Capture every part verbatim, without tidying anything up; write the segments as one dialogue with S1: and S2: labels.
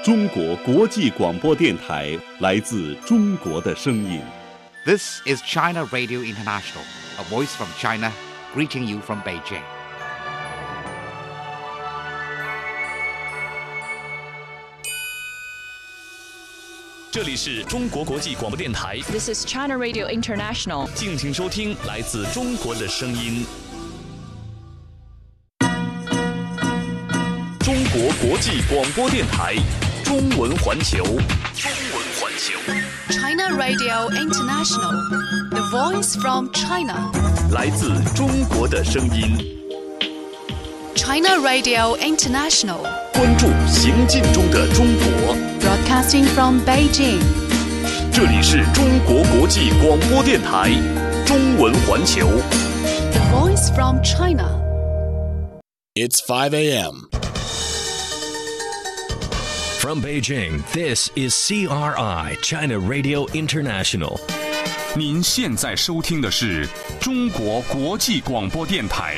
S1: 中国国际广播电台，来自中国的声音。
S2: This is China Radio International, a voice from China, greeting you from Beijing.
S3: 这里是中国国际广播电台
S4: This is China Radio International.
S3: 敬请收听来自中国的声音。中国国际广播电台中文环球，中文环球。
S4: China Radio International, the voice from China.
S3: 来自中国的声音。
S4: China Radio International.
S3: 关注行进中的中国。
S4: Broadcasting from Beijing.
S3: 这里是中国国际广播电台中文环球。
S4: The voice from China.
S5: It's five a.m.
S6: From Beijing, this is C R I, China Radio International.
S7: 您现在收听的是中国国际广播电台。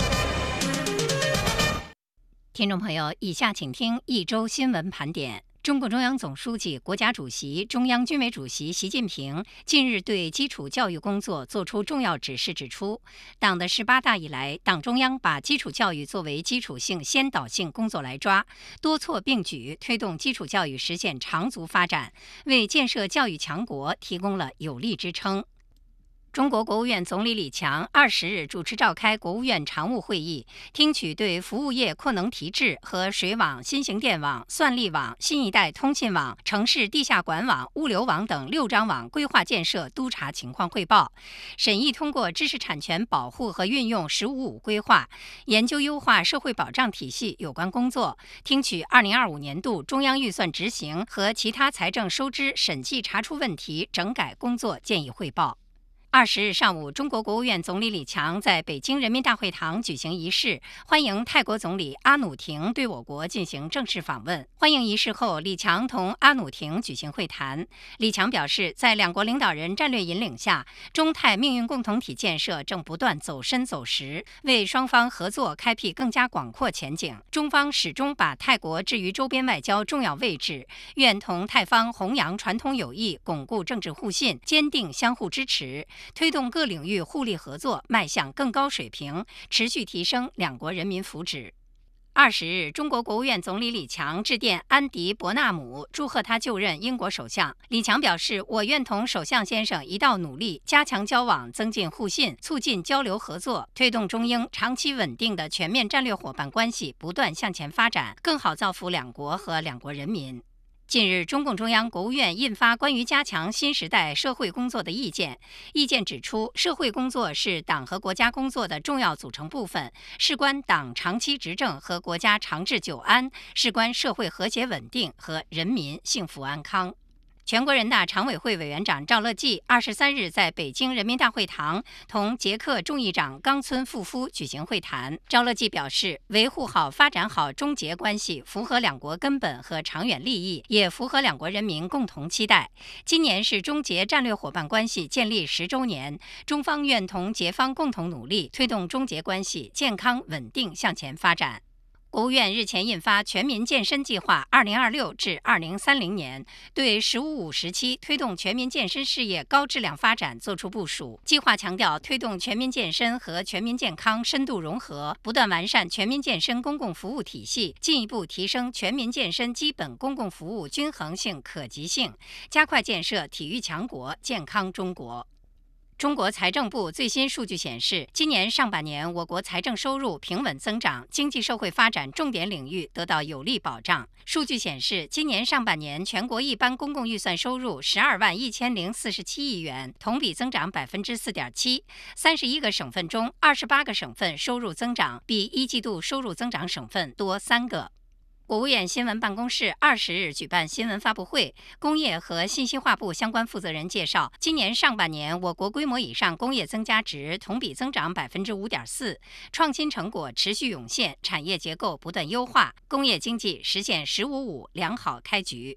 S8: 听众朋友，以下请听一周新闻盘点。中共中央总书记、国家主席、中央军委主席习近平近日对基础教育工作作出重要指示，指出，党的十八大以来，党中央把基础教育作为基础性、先导性工作来抓，多措并举，推动基础教育实现长足发展，为建设教育强国提供了有力支撑。中国国务院总理李强二十日主持召开国务院常务会议，听取对服务业扩能提质和水网、新型电网、算力网、新一代通信网、城市地下管网、物流网等六张网规划建设督查情况汇报，审议通过知识产权保护和运用“十五五”规划，研究优化社会保障体系有关工作，听取二零二五年度中央预算执行和其他财政收支审计查出问题整改工作建议汇报。二十日上午，中国国务院总理李强在北京人民大会堂举行仪式，欢迎泰国总理阿努廷对我国进行正式访问。欢迎仪式后，李强同阿努廷举行会谈。李强表示，在两国领导人战略引领下，中泰命运共同体建设正不断走深走实，为双方合作开辟更加广阔前景。中方始终把泰国置于周边外交重要位置，愿同泰方弘扬传统友谊，巩固政治互信，坚定相互支持，推动各领域互利合作迈向更高水平，持续提升两国人民福祉。二十日，中国国务院总理李强致电安迪·伯纳姆，祝贺他就任英国首相。李强表示，我愿同首相先生一道努力，加强交往，增进互信，促进交流合作，推动中英长期稳定的全面战略伙伴关系不断向前发展，更好造福两国和两国人民。近日，中共中央、国务院印发关于加强新时代社会工作的意见。意见指出，社会工作是党和国家工作的重要组成部分，事关党长期执政和国家长治久安，事关社会和谐稳定和人民幸福安康。全国人大常委会委员长赵乐际二十三日在北京人民大会堂同捷克众议长冈村富夫举行会谈。赵乐际表示，维护好、发展好中捷关系，符合两国根本和长远利益，也符合两国人民共同期待。今年是中捷战略伙伴关系建立十周年，中方愿同捷方共同努力，推动中捷关系健康稳定向前发展。国务院日前印发《全民健身计划（二零二六至二零三零年）》，对“十五五”时期推动全民健身事业高质量发展作出部署。计划强调推动全民健身和全民健康深度融合，不断完善全民健身公共服务体系，进一步提升全民健身基本公共服务均衡性、可及性，加快建设体育强国、健康中国。中国财政部最新数据显示，今年上半年我国财政收入平稳增长，经济社会发展重点领域得到有力保障。数据显示，今年上半年全国一般公共预算收入十二万一千零四十七亿元，同比增长百分之四点七。三十一个省份中，二十八个省份收入增长比一季度收入增长省份多三个。国务院新闻办公室二十日举办新闻发布会，工业和信息化部相关负责人介绍，今年上半年我国规模以上工业增加值同比增长百分之五点四，创新成果持续涌现，产业结构不断优化，工业经济实现“十五五”良好开局。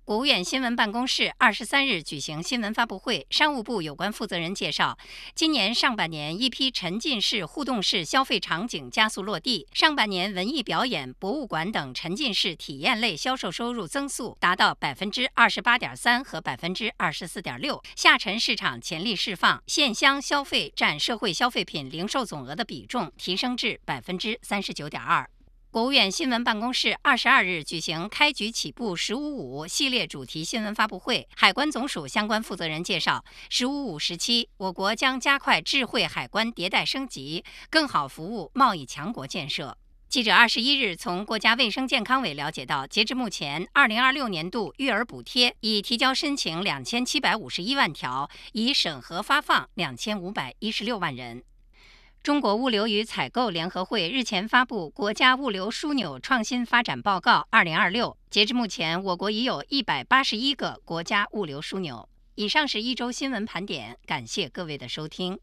S8: 国务院新闻办公室二十三日举行新闻发布会，商务部有关负责人介绍，今年上半年一批沉浸式、互动式消费场景加速落地，上半年文艺表演、博物馆等沉浸式体验类销售收入增速达到百分之二十八点三和百分之二十四点六，下沉市场潜力释放，线乡消费占社会消费品零售总额的比重提升至百分之三十九点二。国务院新闻办公室二十二日举行开局起步“十五五”系列主题新闻发布会，海关总署相关负责人介绍，“十五五”时期，我国将加快智慧海关迭代升级，更好服务贸易强国建设。记者二十一日从国家卫生健康委了解到，截至目前，二零二六年度育儿补贴已提交申请两千七百五十一万条，已审核发放两千五百一十六万人。中国物流与采购联合会日前发布《国家物流枢纽创新发展报告二零二六》，截至目前，我国已有一百八十一个国家物流枢纽。以上是一周新闻盘点，感谢各位的收听。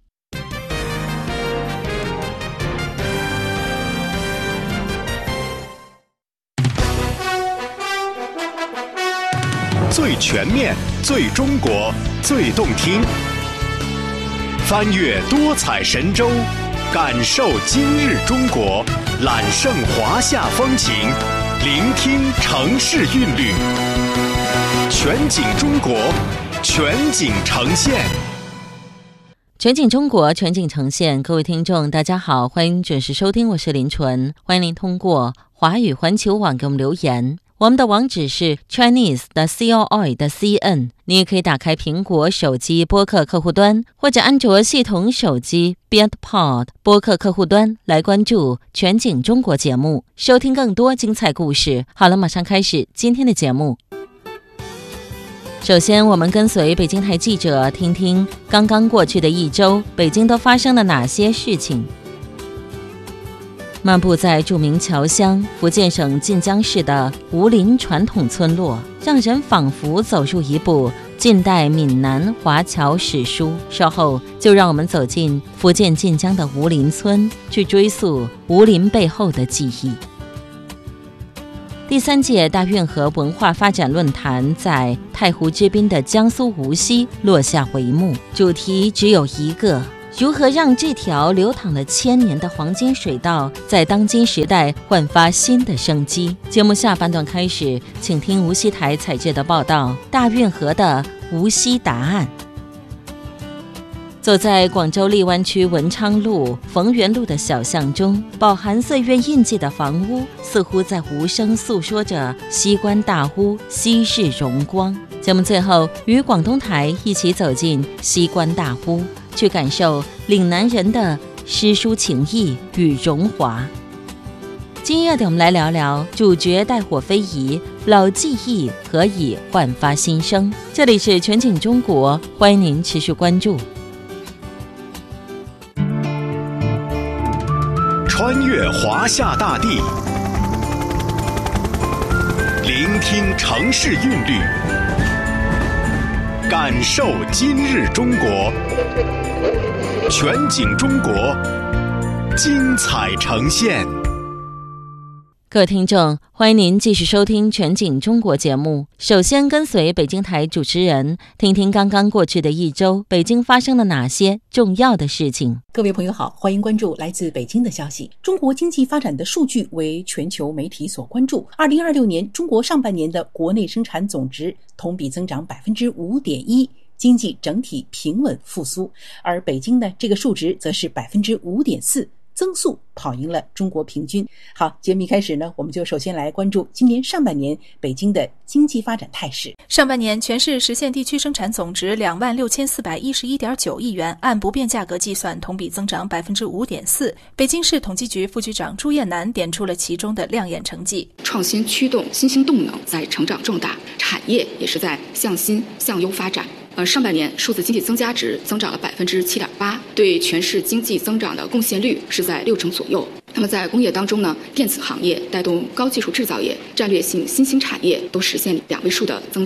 S5: 最全面、最中国、最动听，翻越多彩神州，感受今日中国，揽胜华夏风情，聆听城市韵律，全景中国，全景呈现。
S9: 全景中国，全景呈现。各位听众大家好，欢迎准时收听，我是林纯，欢迎您通过华语环球网给我们留言。我们的网址是 Chinese 的 C O I 的 C N， 你也可以打开苹果手机播客客户端或者安卓系统手机 BeatPod 播客客户端来关注全景中国节目，收听更多精彩故事。好了，马上开始今天的节目。首先，我们跟随北京台记者听听刚刚过去的一周，北京都发生了哪些事情。漫步在著名侨乡福建省晋江市的吴林传统村落，让人仿佛走入一部近代闽南华侨史书。稍后就让我们走进福建晋江的吴林村，去追溯吴林背后的记忆。第三届大运河文化发展论坛在太湖之滨的江苏无锡落下帷幕，主题只有一个：如何让这条流淌了千年的黄金水道在当今时代焕发新的生机？节目下半段开始，请听无锡台采制的报道：大运河的无锡答案。走在广州荔湾区文昌路、逢源路的小巷中，饱含岁月印记的房屋似乎在无声诉说着西关大屋昔日荣光。节目最后与广东台一起走进西关大屋，去感受岭南人的诗书情谊与荣华。今夜的我们来聊聊主角带火非遗，老技艺何以焕发新生。这里是全景中国，欢迎您持续关注。
S5: 穿越华夏大地，聆听城市韵律，感受今日中国，全景中国，精彩呈现。
S9: 各位听众，欢迎您继续收听全景中国节目。首先跟随北京台主持人，听听刚刚过去的一周，北京发生了哪些重要的事情。
S10: 各位朋友好，欢迎关注来自北京的消息。中国经济发展的数据为全球媒体所关注。二零二六年，中国上半年的国内生产总值同比增长百分之五点一。经济整体平稳复苏，而北京呢，这个数值则是百分之五点四。增速跑赢了中国平均。好，节目一开始呢，我们就首先来关注今年上半年北京的经济发展态势。
S11: 上半年全市实现地区生产总值两万六千四百一十一点九亿元，按不变价格计算，同比增长百分之五点四。北京市统计局副局长朱艳楠点出了其中的亮眼成绩：
S12: 创新驱动新兴动能在成长壮大，产业也是在向新向优发展。呃，上半年数字经济增加值增长了百分之七点八，对全市经济增长的贡献率是在六成左右。那么在工业当中呢，电子行业带动高技术制造业、战略性新兴产业都实现两位数的增长。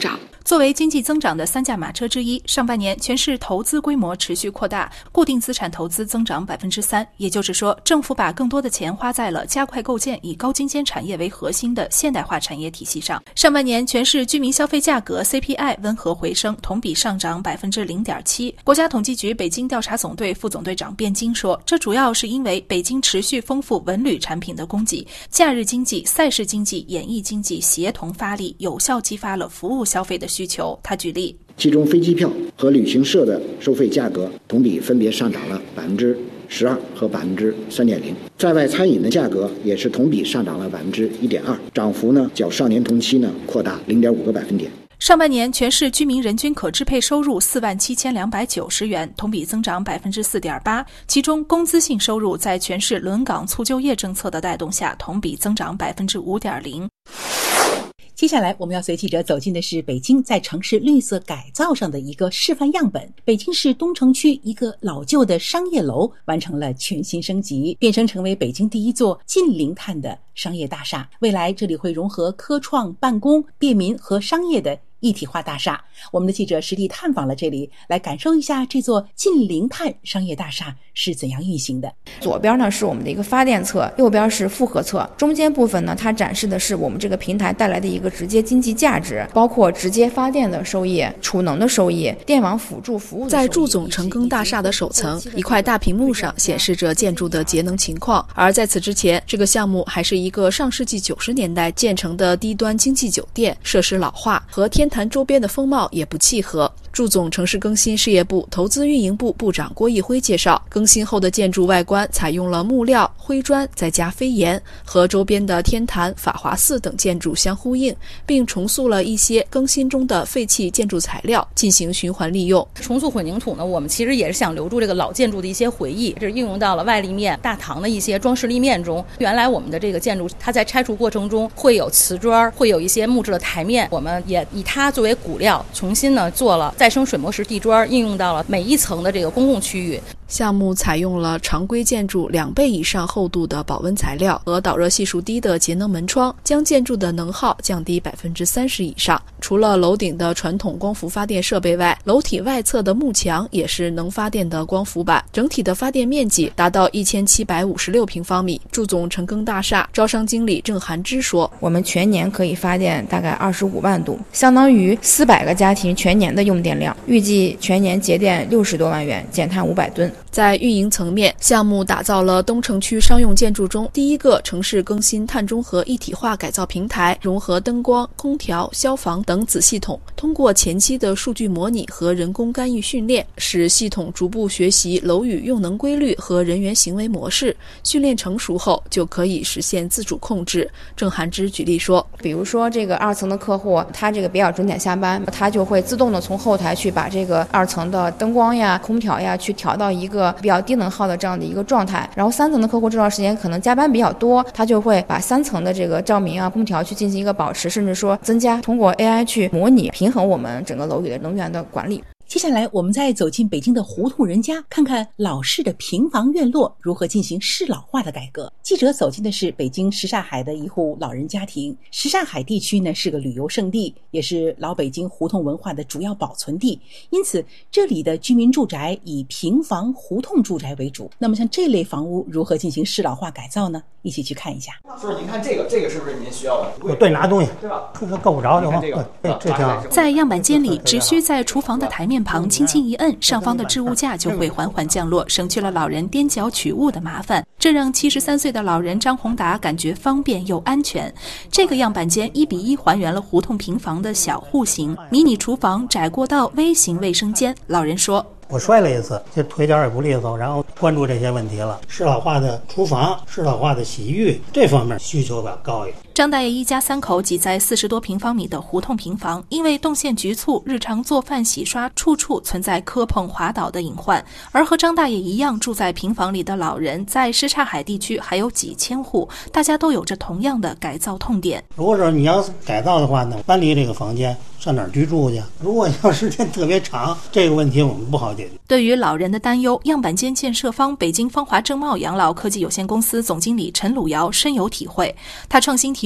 S11: 作为经济增长的三驾马车之一，上半年全市投资规模持续扩大，固定资产投资增长百分之三，也就是说，政府把更多的钱花在了加快构建以高精尖产业为核心的现代化产业体系上。上半年全市居民消费价格 C P I 温和回升，同比上涨百分之零点七。国家统计局北京调查总队副总队长卞金说，这主要是因为北京持续丰富文旅产品的供给，假日经济、赛事经济、演艺经济协同发力，有效激发了服务消费的需求。他举例，
S13: 其中飞机票和旅行社的收费价格同比分别上涨了百分之十二和百分之三点零，在外餐饮的价格也是同比上涨了百分之一点二，涨幅呢较上年同期呢扩大零点五个百分点。
S11: 上半年全市居民人均可支配收入四万七千两百九十元，同比增长百分之四点八。其中工资性收入在全市轮岗促就业政策的带动下，同比增长百分之五点零。
S10: 接下来我们要随记者走进的是北京在城市绿色改造上的一个示范样本。北京市东城区一个老旧的商业楼完成了全新升级，变身成为北京第一座近零碳的商业大厦。未来这里会融合科创、办公、便民和商业的一体化大厦。我们的记者实地探访了这里，来感受一下这座近零碳商业大厦是怎样运行的。
S14: 左边呢是我们的一个发电侧，右边是复合侧，中间部分呢它展示的是我们这个平台带来的一个直接经济价值，包括直接发电的收益、储能的收益、电网辅助服务的收益。
S15: 在祝总成更大厦的首层，一块大屏幕上显示着建筑的节能情况。而在此之前，这个项目还是一个上世纪九十年代建成的低端经济酒店，设施老化，和天坛周边的风貌也不契合。祝总城市更新事业部投资运营部部长郭毅辉介绍，更新后的建筑外观采用了木料、灰砖再加飞檐，和周边的天坛、法华寺等建筑相呼应，并重塑了一些更新中的废弃建筑材料，进行循环利用。
S16: 重塑混凝土呢，我们其实也是想留住这个老建筑的一些回忆，这运用到了外立面、大堂的一些装饰立面中。原来我们的这个建筑，它在拆除过程中会有瓷砖，会有一些木质的台面，我们也以它作为骨料，重新呢做了再生水磨石地砖，应用到了每一层的这个公共区域。
S15: 项目采用了常规建筑两倍以上厚度的保温材料和导热系数低的节能门窗，将建筑的能耗降低百分之三十以上。除了楼顶的传统光伏发电设备外，楼体外侧的幕墙也是能发电的光伏板，整体的发电面积达到一千七百五十六平方米。祝总成更大厦招商经理郑涵之说，
S14: 我们全年可以发电大概二十五万度，相当于四百个家庭全年的用电量，预计全年节电六十多万元，减碳五百吨。
S15: 在运营层面，项目打造了东城区商用建筑中第一个城市更新碳中和一体化改造平台，融合灯光、空调、消防等子系统，通过前期的数据模拟和人工干预训练，使系统逐步学习楼宇用能规律和人员行为模式，训练成熟后就可以实现自主控制。郑涵之举例说，
S14: 比如说这个二层的客户，他这个比较准点下班，他就会自动的从后台去把这个二层的灯光呀、空调呀去调到一个比较低能耗的这样的一个状态。然后三层的客户这段时间可能加班比较多，他就会把三层的这个照明啊、空调去进行一个保持，甚至说增加，通过 A I 去模拟平衡我们整个楼宇的能源的管理。
S10: 接下来我们再走进北京的胡同人家，看看老式的平房院落如何进行适老化的改革。记者走进的是北京什刹海的一户老人家庭。什刹海地区呢是个旅游胜地，也是老北京胡同文化的主要保存地，因此这里的居民住宅以平房胡同住宅为主。那么像这类房屋如何进行适老化改造呢？一起去看一下。
S17: 所以您看这个，这个是不是您需要的？
S18: 有对拿东西，对吧？这个够不着就往，对，这挺好。
S11: 在样板间里，只需在厨房的台面旁轻轻一摁，上方的置物架就会缓缓降落，省去了老人踮脚取物的麻烦，这让七十三岁的老人张宏达感觉方便又安全。这个样板间一比一还原了胡同平房的小户型，迷你厨房、窄过道、微型卫生间。老人说，
S18: 我摔了一次，这腿脚也不利索，然后关注这些问题了。适老化的厨房、适老化的洗浴这方面需求比较高一点。
S11: 张大爷一家三口挤在四十多平方米的胡同平房，因为动线局促，日常做饭洗刷处处存在磕碰滑倒的隐患。而和张大爷一样住在平房里的老人，在什刹海地区还有几千户，大家都有着同样的改造痛点。
S18: 如果说你要改造的话呢，搬离这个房间上哪儿居住去？如果要时间特别长，这个问题我们不好解决。
S11: 对于老人的担忧，样板间建设方北京芳华正茂养老科技有限公司总经理陈鲁尧深有体会。他创新提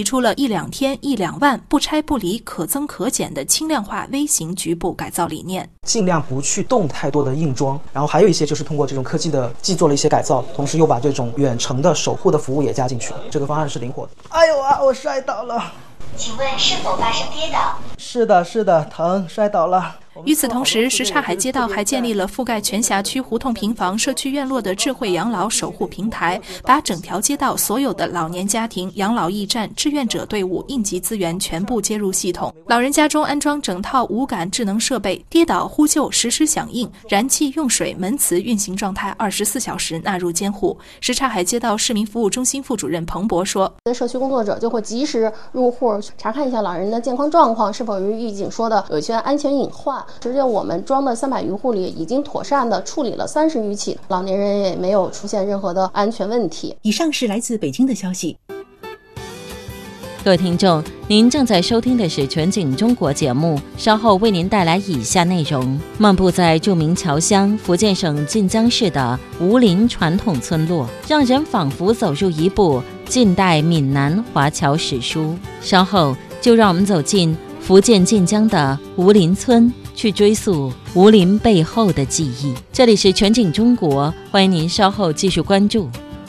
S11: 提出了一两天一两万不拆不离可增可减的轻量化微型局部改造理念，
S19: 尽量不去动太多的硬装，然后还有一些就是通过这种科技的既做了一些改造，同时又把这种远程的守护的服务也加进去，这个方案是灵活的。哎呦啊，我摔倒了，
S20: 请问是否发生跌倒？
S19: 是的，是的，疼，摔倒了。
S11: 与此同时，什刹海街道还建立了覆盖全辖区胡同平房、社区院落的智慧养老守护平台，把整条街道所有的老年家庭、养老驿站、志愿者队伍、应急资源全部接入系统。老人家中安装整套无感智能设备，跌倒呼救实时响应，燃气、用水、门磁运行状态二十四小时纳入监护。什刹海街道市民服务中心副主任彭博说：“
S21: 社区工作者就会及时入户查看一下老人的健康状况，是否如预警说的有一些安全隐患。实际我们装的三百余户里，已经妥善的处理了三十余起，老年人也没有出现任何的安全问题。”
S10: 以上是来自北京的消息。
S9: 各位听众，您正在收听的是全景中国节目，稍后为您带来以下内容：漫步在著名侨乡福建省晋江市的吴林传统村落，让人仿佛走入一部近代闽南华侨史书。稍后就让我们走进福建晋江的吴林村，去追溯吴林背后的记忆。这里是全景中国，欢迎您稍后继续关注。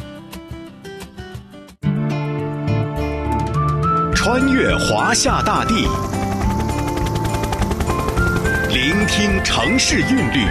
S5: 穿越华夏大地，聆听城市韵律，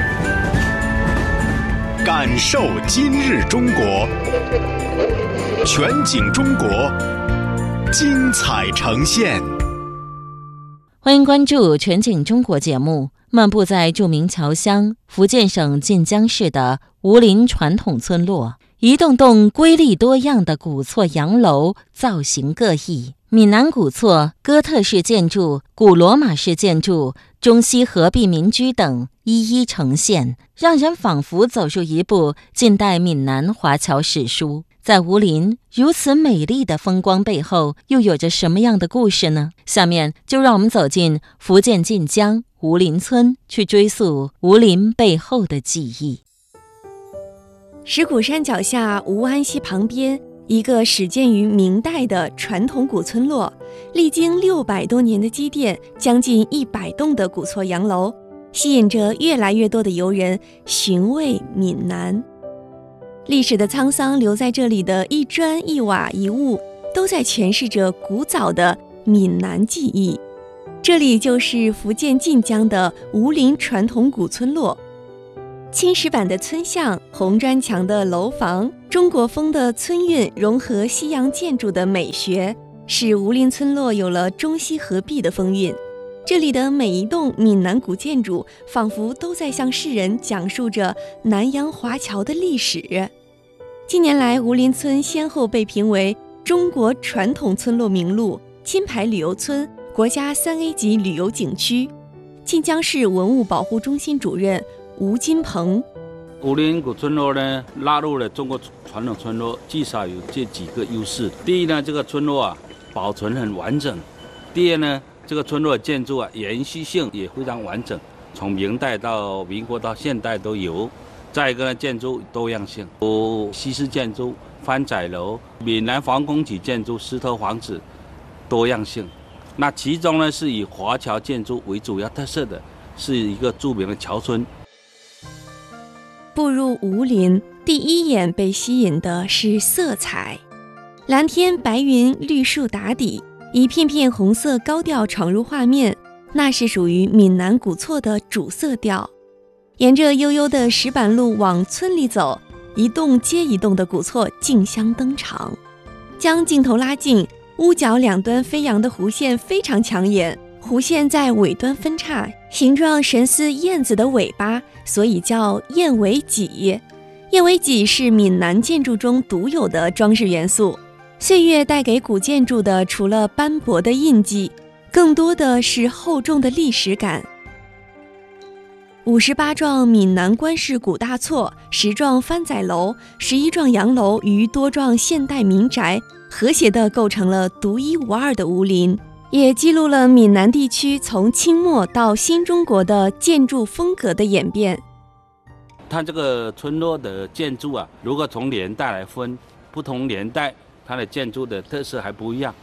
S5: 感受今日中国。全景中国，精彩呈现。
S9: 欢迎关注全景中国节目。漫步在著名侨乡福建省晋江市的吴林传统村落，一栋栋瑰丽多样的古厝洋楼，造型各异。闽南古厝、哥特式建筑、古罗马式建筑、中西合璧民居等一一呈现，让人仿佛走入一部近代闽南华侨史书。在吴林如此美丽的风光背后，又有着什么样的故事呢？下面就让我们走进福建晋江吴林村，去追溯吴林背后的记忆。
S22: 石鼓山脚下吴安溪旁边，一个始建于明代的传统古村落，历经六百多年的积淀，将近一百栋的古厝洋楼，吸引着越来越多的游人寻味闽南。历史的沧桑留在这里的一砖一瓦一物，都在诠释着古早的闽南记忆。这里就是福建晋江的吴林传统古村落。青石板的村巷，红砖墙的楼房，中国风的村韵融合西洋建筑的美学，使吴林村落有了中西合璧的风韵。这里的每一栋闽南古建筑，仿佛都在向世人讲述着南洋华侨的历史。近年来，吴林村先后被评为中国传统村落名录、金牌旅游村、国家三 A 级旅游景区。晋江市文物保护中心主任吴金鹏：
S23: 吴林古村落呢，纳入了中国传统村落，至少有这几个优势。第一呢，这个村落啊保存很完整；第二呢，这个村落的建筑啊延续性也非常完整，从明代到民国到现代都有。再一个呢，建筑多样性，有西式建筑、番仔楼、闽南皇宫级建筑、石头房子，多样性。那其中呢，是以华侨建筑为主要特色的，是一个著名的侨村。
S22: 步入吴林，第一眼被吸引的是色彩，蓝天白云，绿树打底，一片片红色高调闯入画面，那是属于闽南古厝的主色调。沿着悠悠的石板路往村里走，一栋接一栋的古厝竞相登场。将镜头拉近，屋角两端飞扬的弧线非常抢眼，弧线在尾端分叉，形状神似燕子的尾巴，所以叫燕尾脊。燕尾脊是闽南建筑中独有的装饰元素。岁月带给古建筑的，除了斑驳的印记，更多的是厚重的历史感。五十八幢闽南官式古大厝，十幢番仔楼，十一幢洋楼与多幢现代民宅，和谐地构成了独一无二的吴林，也记录了闽南地区从清末到新中国的建筑风格的演变。
S23: 它这个村落的建筑啊，如果从年代来分，不同年代它的建筑的特色还不一样。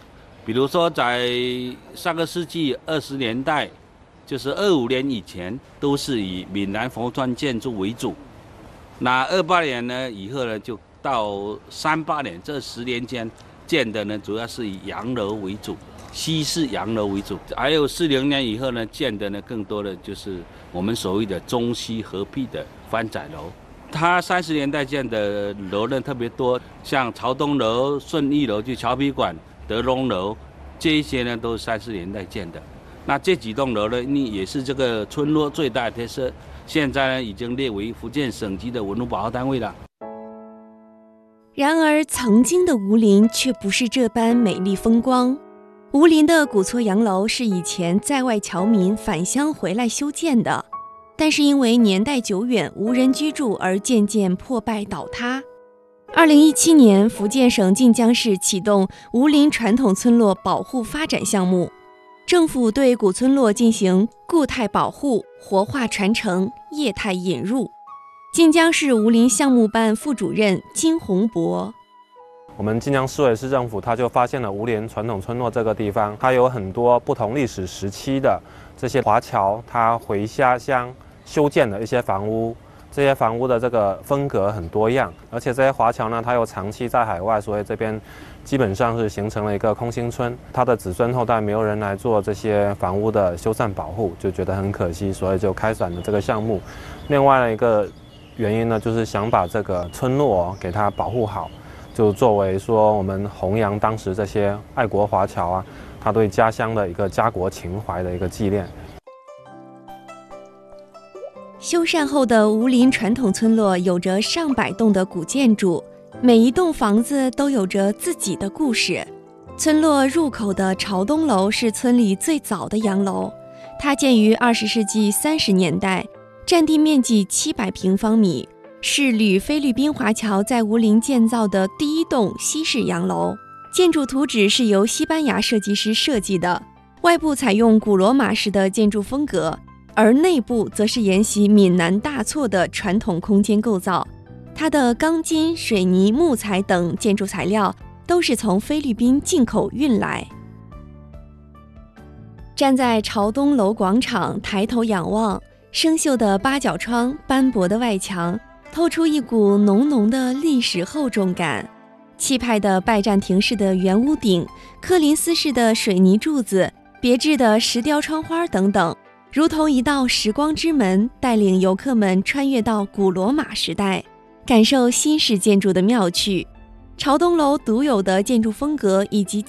S23: 比如说在上个世纪二十年代，就是二五年以前，都是以闽南红砖建筑为主。那二八年呢以后呢，就到三八年这十年间建的呢，主要是以洋楼为主，西式洋楼为主。还有四零年以后呢，建的呢更多的就是我们所谓的中西合璧的番仔楼。它三十年代建的楼呢特别多，像朝东楼、顺义楼、就侨批馆、德隆楼，这一些呢都是三十年代建的。那这几栋楼呢，也是这个村落最大的特色。现在呢，已经列为福建省级的文物保护单位了。
S22: 然而，曾经的吴林却不是这般美丽风光。吴林的古厝洋楼是以前在外侨民返乡回来修建的，但是因为年代久远，无人居住而渐渐破败倒塌。二零一七年，福建省晋江市启动吴林传统村落保护发展项目。政府对古村落进行固态保护、活化传承、业态引入。晋江市吴林项目办副主任金洪博，
S1: 我们晋江市委市政府他就发现了吴林传统村落这个地方，它有很多不同历史时期的这些华侨，他回家乡修建的一些房屋。这些房屋的这个风格很多样，而且这些华侨呢，他又长期在海外，所以这边基本上是形成了一个空心村。他的子孙后代没有人来做这些房屋的修缮保护，就觉得很可惜，所以就开展了这个项目。另外一个原因呢，就是想把这个村落给它保护好，就作为说我们弘扬当时这些爱国华侨啊，他对家乡的一个家国情怀的一个纪念。
S22: 修缮后的吴林传统村落有着上百栋的古建筑，每一栋房子都有着自己的故事。村落入口的朝东楼是村里最早的洋楼，它建于二十世纪三十年代，占地面积七百平方米，是旅菲律宾华侨在吴林建造的第一栋西式洋楼。建筑图纸是由西班牙设计师设计的，外部采用古罗马式的建筑风格，而内部则是沿袭闽南大厝的传统空间构造。它的钢筋、水泥、木材等建筑材料都是从菲律宾进口运来。站在朝东楼广场，抬头仰望，生锈的八角窗、斑驳的外墙，透出一股浓浓的历史厚重感。气派的拜占庭式的圆屋顶、柯林斯式的水泥柱子、别致的石雕窗花等等，如同一道时光之门，带领游客们穿越到古罗马时代，感受新式建筑的妙趣。朝东楼独有的建筑风格以及